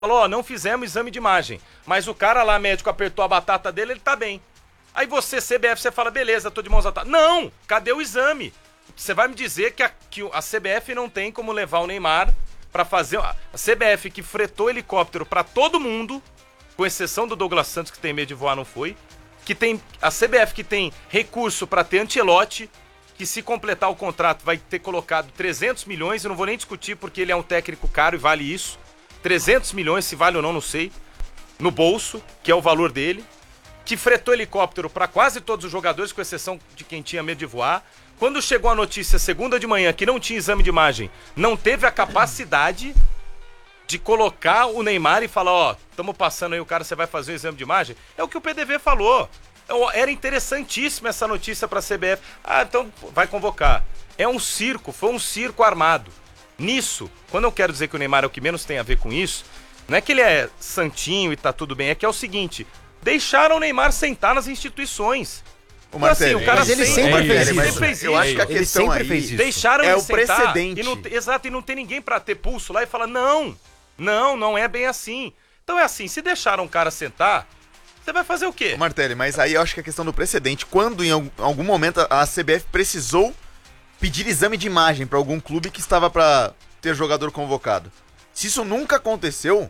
falou, ó, não fizemos exame de imagem, mas o cara lá, médico, apertou a batata dele, ele tá bem. Aí você, CBF, você fala, beleza, tô de mãos atadas. Não, cadê o exame? Você vai me dizer que a CBF não tem como levar o Neymar pra fazer... A CBF que fretou helicóptero pra todo mundo, com exceção do Douglas Santos, que tem medo de voar, não foi. Que tem a CBF que tem recurso pra ter Ancelotti, que se completar o contrato vai ter colocado 300 milhões, eu não vou nem discutir porque ele é um técnico caro e vale isso. 300 milhões, se vale ou não sei, no bolso, que é o valor dele. Que fretou helicóptero pra quase todos os jogadores, com exceção de quem tinha medo de voar. Quando chegou a notícia segunda de manhã que não tinha exame de imagem, não teve a capacidade de colocar o Neymar e falar, ó, estamos passando aí o cara, você vai fazer o exame de imagem? É o que o PDV falou. Era interessantíssima essa notícia pra CBF. Ah, então vai convocar. É um circo, foi um circo armado. Nisso, quando eu quero dizer que o Neymar é o que menos tem a ver com isso, não é que ele é santinho e tá tudo bem, é que é o seguinte, deixaram o Neymar sentar nas instituições. O Marcelo, assim, o cara mas ele sempre fez isso. Eu acho que a questão aí deixaram ele é o sentar precedente. Exato, e não tem ninguém pra ter pulso lá e falar, não é bem assim. Então é assim, se deixaram o cara sentar, você vai fazer o quê? Martelli, mas aí eu acho que a questão do precedente, quando em algum momento a CBF precisou pedir exame de imagem pra algum clube que estava pra ter jogador convocado. Se isso nunca aconteceu,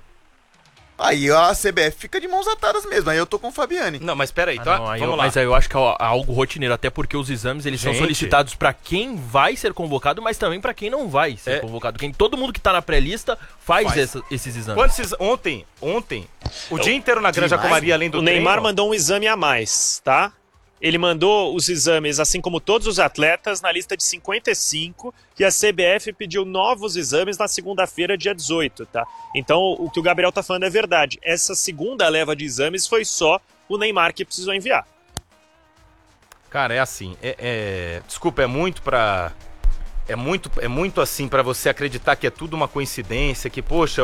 aí a CBF fica de mãos atadas mesmo. Aí eu tô com o Fabiani. Não, mas peraí, então, vamos lá. Mas aí eu acho que é algo rotineiro, até porque os exames eles são solicitados pra quem vai ser convocado, mas também pra quem não vai ser convocado. Todo mundo que tá na pré-lista faz. Esses exames. Ontem, o dia inteiro na Granja Comaria, além do O treino... Neymar mandou um exame a mais, tá? Ele mandou os exames, assim como todos os atletas, na lista de 55, e a CBF pediu novos exames na segunda-feira, dia 18, tá? Então, o que o Gabriel tá falando é verdade. Essa segunda leva de exames foi só o Neymar que precisou enviar. Cara, é assim, desculpa, é muito assim pra você acreditar que é tudo uma coincidência, que, poxa,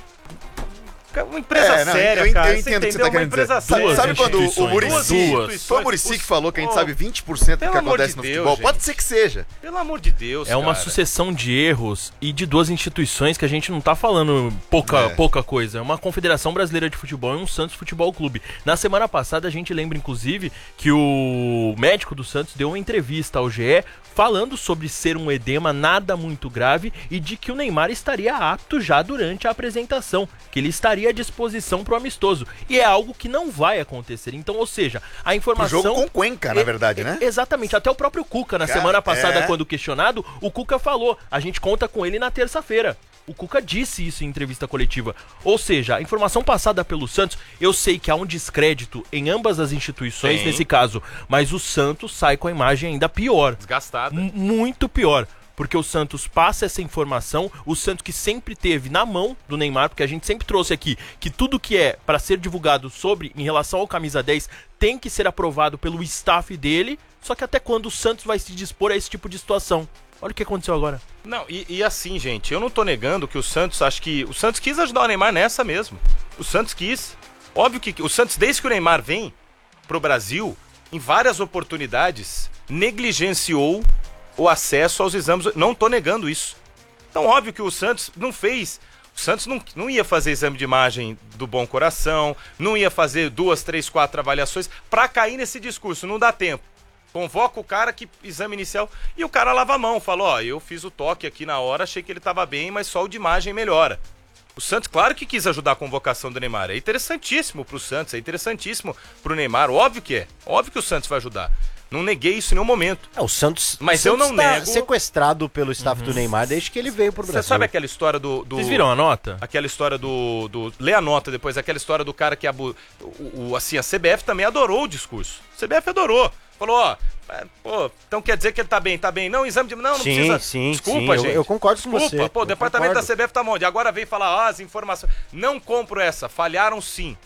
uma empresa séria, cara. Eu entendo o que você tá querendo dizer. Sabe quando o Muricy... Foi o Muricy que falou que a gente sabe 20% do que acontece no futebol? Gente. Pode ser que seja. Pelo amor de Deus, É uma sucessão de erros e de duas instituições que a gente não tá falando pouca coisa. É uma Confederação Brasileira de Futebol e um Santos Futebol Clube. Na semana passada, a gente lembra, inclusive, que o médico do Santos deu uma entrevista ao GE falando sobre ser um edema nada muito grave e de que o Neymar estaria apto já durante a apresentação, que ele estaria à disposição pro amistoso. E é algo que não vai acontecer. Então, ou seja, a informação... O jogo com Cuenca, na verdade, né? Exatamente. Até o próprio Cuca, na semana passada, quando questionado, o Cuca falou, a gente conta com ele na terça-feira. O Cuca disse isso em entrevista coletiva. Ou seja, a informação passada pelo Santos, eu sei que há um descrédito em ambas as instituições nesse caso, mas o Santos sai com a imagem ainda pior. Desgastada. Muito pior. Porque o Santos passa essa informação, o Santos que sempre teve na mão do Neymar, porque a gente sempre trouxe aqui que tudo que é para ser divulgado em relação ao camisa 10 tem que ser aprovado pelo staff dele, só que até quando o Santos vai se dispor a esse tipo de situação? Olha o que aconteceu agora. Não, e assim, gente, eu não tô negando que o Santos, acho que o Santos quis ajudar o Neymar nessa mesmo. O Santos quis. Óbvio que o Santos, desde que o Neymar vem pro Brasil, em várias oportunidades, negligenciou o acesso aos exames. Não tô negando isso. Então, óbvio que o Santos não fez. O Santos não ia fazer exame de imagem do bom coração, não ia fazer 2, 3, 4 avaliações pra cair nesse discurso. Não dá tempo. Convoca o cara que exame inicial e o cara lava a mão, fala, ó, eu fiz o toque aqui na hora, achei que ele tava bem, mas só o de imagem melhora. O Santos, claro que quis ajudar a convocação do Neymar, é interessantíssimo pro Santos, é interessantíssimo pro Neymar, óbvio que o Santos vai ajudar. Não neguei isso em nenhum momento. O Santos, mas eu não nego. Sequestrado pelo staff do Neymar desde que ele veio pro Brasil. Você sabe aquela história do... Vocês viram a nota? Aquela história lê a nota depois, aquela história do cara que assim, a CBF também adorou o discurso. A CBF adorou. Falou, ó, então quer dizer que ele tá bem. Não, exame de... Não precisa... Desculpa, gente. Eu concordo com você. O departamento da CBF tá onde? Agora vem falar, as informações... Não compro essa. Falharam sim.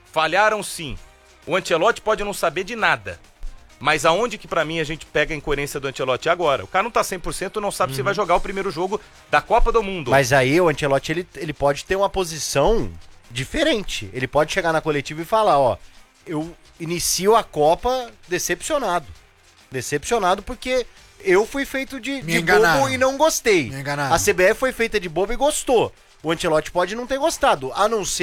O Ancelotti pode não saber de nada. Mas aonde que pra mim a gente pega a incoerência do Ancelotti agora? O cara não tá 100%, não sabe se vai jogar o primeiro jogo da Copa do Mundo. Mas aí o Ancelotti, ele pode ter uma posição diferente. Ele pode chegar na coletiva e falar, ó, eu inicio a Copa decepcionado. Decepcionado porque eu fui feito de bobo e não gostei. A CBF foi feita de bobo e gostou. O Ancelotti pode não ter gostado, a não ser